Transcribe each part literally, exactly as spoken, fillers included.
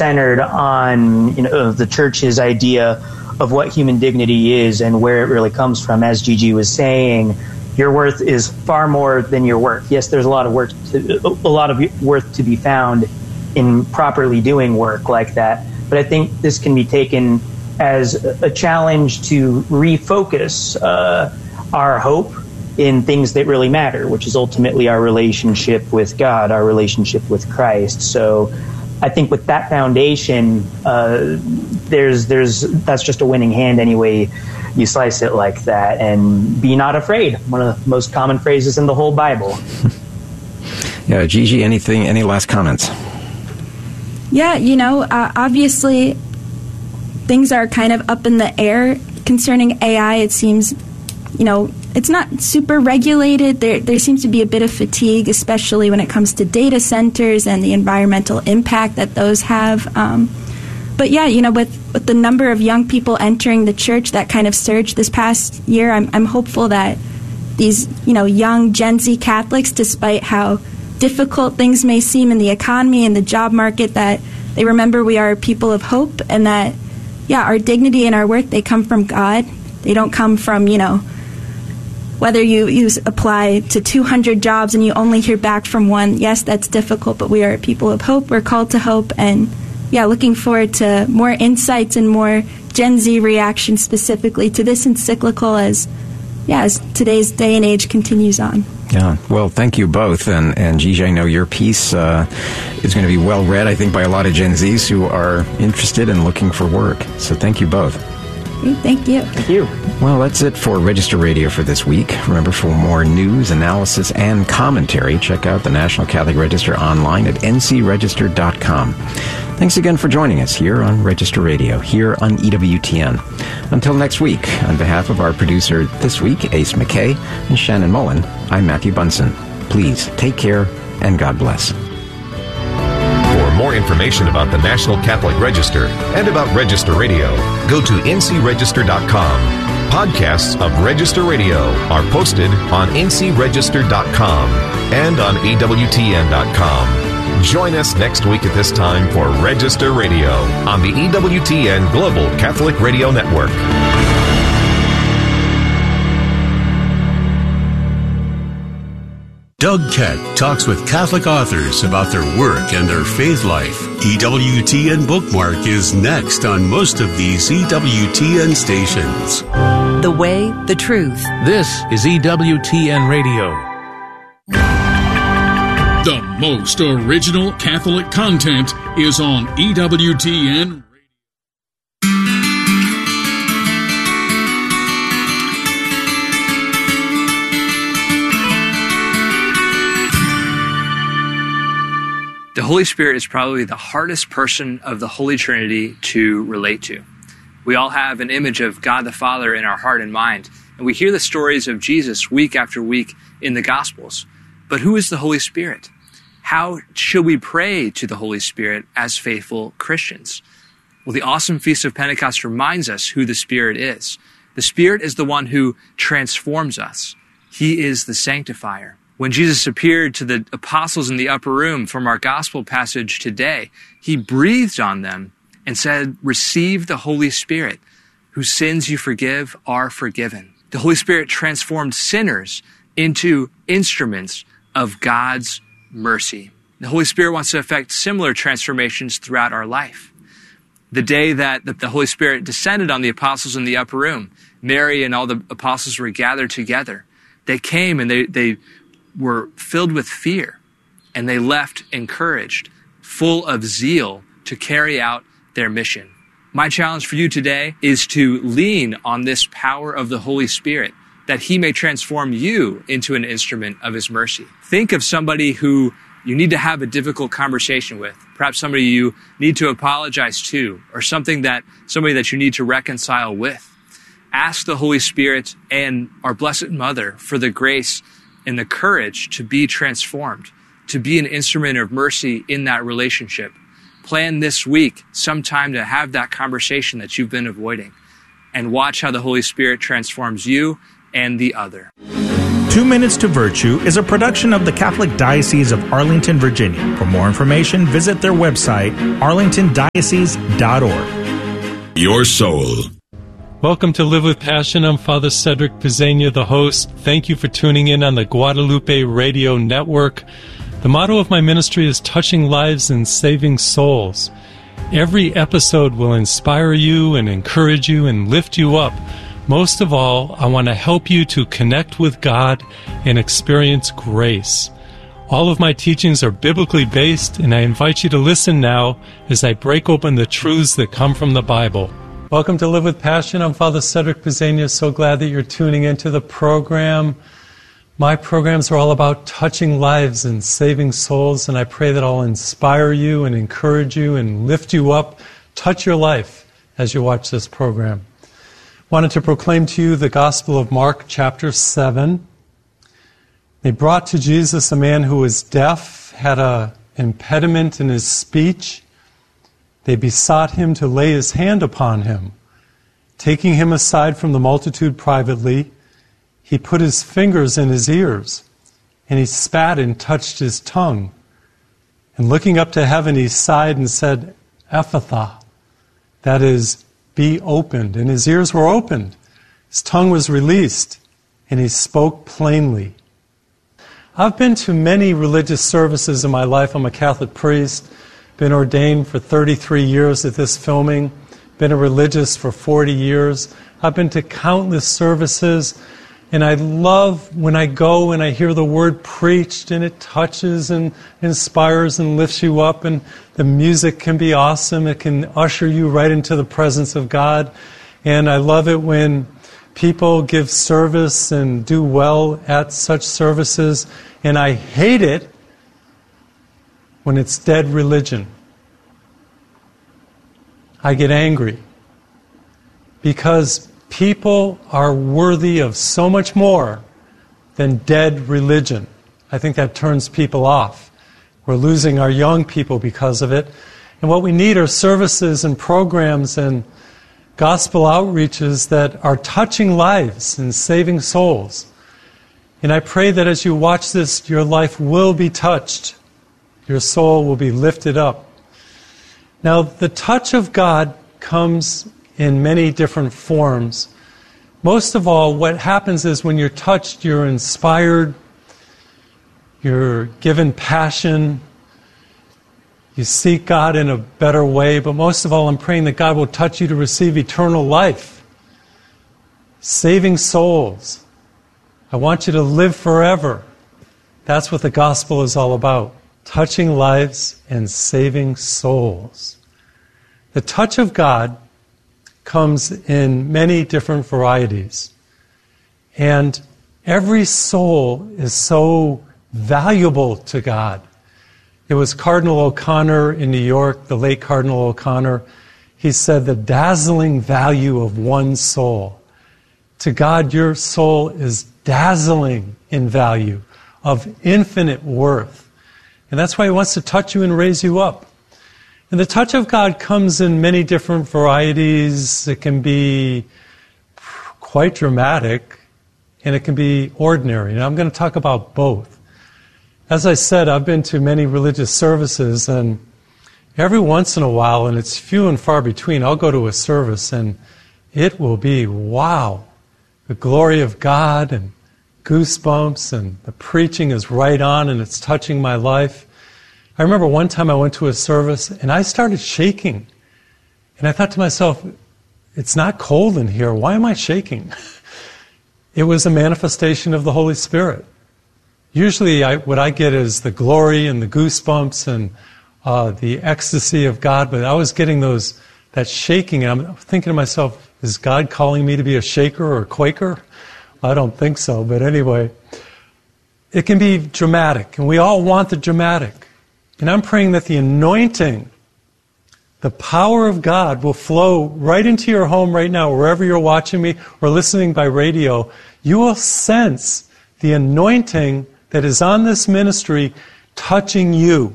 centered on, you know, the church's idea of what human dignity is and where it really comes from. As Gigi was saying, your worth is far more than your work. Yes, there's a lot of work, to, a lot of worth to be found in properly doing work like that. But I think this can be taken as a challenge to refocus uh, our hope in things that really matter, which is ultimately our relationship with God, our relationship with Christ. So I think with that foundation, uh, there's there's that's just a winning hand anyway you slice it like that. And be not afraid, one of the most common phrases in the whole Bible. Yeah, Gigi, anything, any last comments? Yeah, you know, uh, obviously things are kind of up in the air concerning A I. It seems, you know, it's not super regulated. There there seems to be a bit of fatigue, especially when it comes to data centers and the environmental impact that those have. Um, but yeah, you know, with, with the number of young people entering the church that kind of surged this past year, I'm I'm hopeful that these, you know, young Gen Z Catholics, despite how difficult things may seem in the economy and the job market, that they remember we are a people of hope, and that, yeah, our dignity and our worth, they come from God. They don't come from, you know, whether you, you apply to two hundred jobs and you only hear back from one. Yes, that's difficult, but we are a people of hope. We're called to hope. And, yeah, looking forward to more insights and more Gen Z reaction specifically to this encyclical as, yeah, as today's day and age continues on. Yeah, well, thank you both. And, and Gigi, I know your piece uh, is going to be well read, I think, by a lot of Gen Zs who are interested in looking for work. So thank you both. Thank you. Thank you. Well, that's it for Register Radio for this week. Remember, for more news, analysis, and commentary, check out the National Catholic Register online at n c register dot com. Thanks again for joining us here on Register Radio, here on E W T N. Until next week, on behalf of our producer this week, Ace McKay, and Shannon Mullen, I'm Matthew Bunson. Please take care, and God bless. For more information about the National Catholic Register and about Register Radio, go to n c register dot com. Podcasts of Register Radio are posted on n c register dot com and on e w t n dot com. Join us next week at this time for Register Radio on the E W T N Global Catholic Radio Network. Doug Keck talks with Catholic authors about their work and their faith life. E W T N Bookmark is next on most of these E W T N stations. The Way, the Truth. This is E W T N Radio. The most original Catholic content is on E W T N. The Holy Spirit is probably the hardest person of the Holy Trinity to relate to. We all have an image of God the Father in our heart and mind, and we hear the stories of Jesus week after week in the Gospels. But who is the Holy Spirit? How should we pray to the Holy Spirit as faithful Christians? Well, the awesome Feast of Pentecost reminds us who the Spirit is. The Spirit is the one who transforms us. He is the sanctifier. When Jesus appeared to the apostles in the upper room from our gospel passage today, he breathed on them and said, "Receive the Holy Spirit, whose sins you forgive are forgiven." The Holy Spirit transformed sinners into instruments of God's mercy. The Holy Spirit wants to effect similar transformations throughout our life. The day that the Holy Spirit descended on the apostles in the upper room, Mary and all the apostles were gathered together. They came and they, they were filled with fear, and they left encouraged, full of zeal to carry out their mission. My challenge for you today is to lean on this power of the Holy Spirit, that he may transform you into an instrument of his mercy. Think of somebody who you need to have a difficult conversation with, perhaps somebody you need to apologize to, or something that somebody that you need to reconcile with. Ask the Holy Spirit and our Blessed Mother for the grace and the courage to be transformed, to be an instrument of mercy in that relationship. Plan this week some time to have that conversation that you've been avoiding, and watch how the Holy Spirit transforms you and the other. Two Minutes to Virtue is a production of the Catholic Diocese of Arlington, Virginia. For more information, visit their website, arlington diocese dot org. Your soul. Welcome to Live with Passion. I'm Father Cedric Pizzania, the host. Thank you for tuning in on the Guadalupe Radio Network. The motto of my ministry is touching lives and saving souls. Every episode will inspire you and encourage you and lift you up. Most of all, I want to help you to connect with God and experience grace. All of my teachings are biblically based, and I invite you to listen now as I break open the truths that come from the Bible. Welcome to Live with Passion. I'm Father Cedric Pizzania. So glad that you're tuning into the program. My programs are all about touching lives and saving souls, and I pray that I'll inspire you and encourage you and lift you up, touch your life as you watch this program. Wanted to proclaim to you the Gospel of Mark, chapter seven. They brought to Jesus a man who was deaf, had an impediment in his speech. They besought him to lay his hand upon him. Taking him aside from the multitude privately, he put his fingers in his ears, and he spat and touched his tongue. And looking up to heaven, he sighed and said, Ephphatha, that is, be opened. And his ears were opened. His tongue was released, and he spoke plainly. I've been to many religious services in my life. I'm a Catholic priest, been ordained for thirty-three years at this filming, been a religious for forty years. I've been to countless services, and I love when I go and I hear the word preached, and it touches and inspires and lifts you up, and the music can be awesome. It can usher you right into the presence of God. And I love it when people give service and do well at such services. And I hate it when it's dead religion. I get angry because people are worthy of so much more than dead religion. I think that turns people off. We're losing our young people because of it. And what we need are services and programs and gospel outreaches that are touching lives and saving souls. And I pray that as you watch this, your life will be touched. Your soul will be lifted up. Now, the touch of God comes in many different forms. Most of all, what happens is when you're touched, you're inspired, you're given passion, you seek God in a better way, but most of all, I'm praying that God will touch you to receive eternal life, saving souls. I want you to live forever. That's what the gospel is all about, touching lives and saving souls. The touch of God comes in many different varieties, and every soul is so valuable to God. It was Cardinal O'Connor in New York, the late Cardinal O'Connor. He said, the dazzling value of one soul. To God, your soul is dazzling in value, of infinite worth. And that's why He wants to touch you and raise you up. And the touch of God comes in many different varieties. It can be quite dramatic, and it can be ordinary. And I'm going to talk about both. As I said, I've been to many religious services, and every once in a while, and it's few and far between, I'll go to a service and it will be, wow, the glory of God and goosebumps, and the preaching is right on and it's touching my life. I remember one time I went to a service and I started shaking. And I thought to myself, it's not cold in here. Why am I shaking? It was a manifestation of the Holy Spirit. Usually I, what I get is the glory and the goosebumps and uh, the ecstasy of God, but I was getting those that shaking, and I'm thinking to myself, is God calling me to be a shaker or a Quaker? I don't think so, but anyway. It can be dramatic, and we all want the dramatic. And I'm praying that the anointing, the power of God will flow right into your home right now, wherever you're watching me or listening by radio. You will sense the anointing that is on this ministry touching you,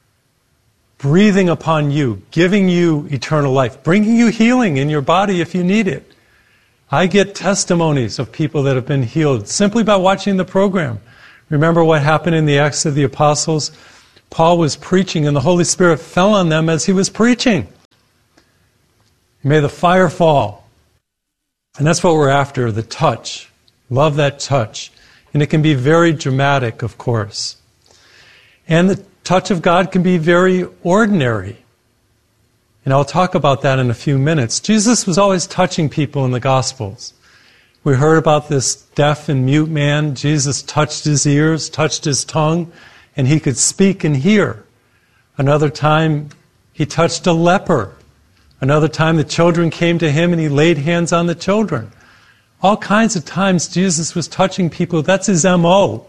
breathing upon you, giving you eternal life, bringing you healing in your body if you need it. I get testimonies of people that have been healed simply by watching the program. Remember what happened in the Acts of the Apostles? Paul was preaching and the Holy Spirit fell on them as he was preaching. May the fire fall. And that's what we're after, the touch. Love that touch. And it can be very dramatic, of course. And the touch of God can be very ordinary. And I'll talk about that in a few minutes. Jesus was always touching people in the Gospels. We heard about this deaf and mute man. Jesus touched his ears, touched his tongue, and he could speak and hear. Another time, he touched a leper. Another time, the children came to him and he laid hands on the children. All kinds of times, Jesus was touching people. That's his M O.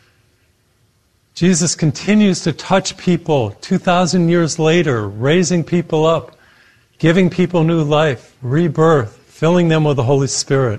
Jesus continues to touch people two thousand years later, raising people up, giving people new life, rebirth, filling them with the Holy Spirit.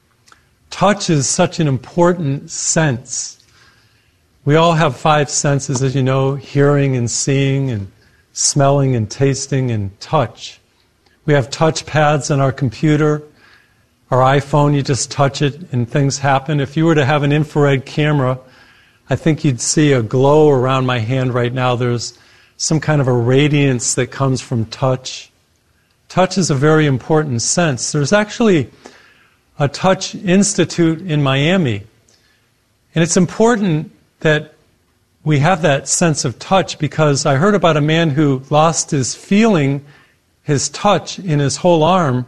Touch is such an important sense. We all have five senses, as you know, hearing and seeing and smelling and tasting and touch. We have touch pads on our computer. Our iPhone, you just touch it and things happen. If you were to have an infrared camera, I think you'd see a glow around my hand right now. There's some kind of a radiance that comes from touch. Touch is a very important sense. There's actually a Touch Institute in Miami. And it's important that we have that sense of touch because I heard about a man who lost his feeling, his touch in his whole arm,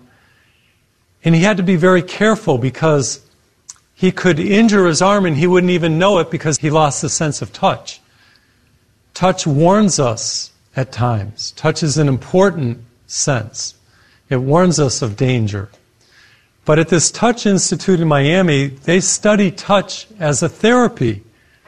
and he had to be very careful because he could injure his arm and he wouldn't even know it because he lost the sense of touch. Touch warns us at times. Touch is an important sense. It warns us of danger. But at this Touch Institute in Miami, they study touch as a therapy.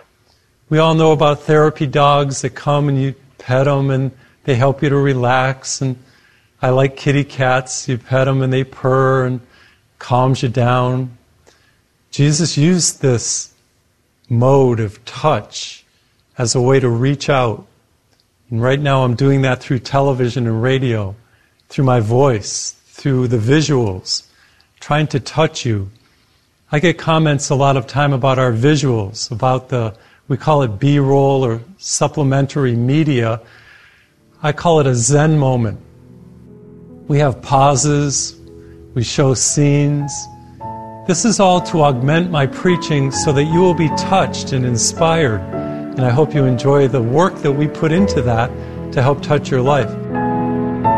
We all know about therapy dogs that come and you pet them and they help you to relax. And I like kitty cats. You pet them and they purr and calms you down. Jesus used this mode of touch as a way to reach out. And right now I'm doing that through television and radio, through my voice, through the visuals, trying to touch you. I get comments a lot of time about our visuals, about the, we call it B-roll or supplementary media. I call it a Zen moment. We have pauses, we show scenes. This is all to augment my preaching so that you will be touched and inspired. And I hope you enjoy the work that we put into that to help touch your life.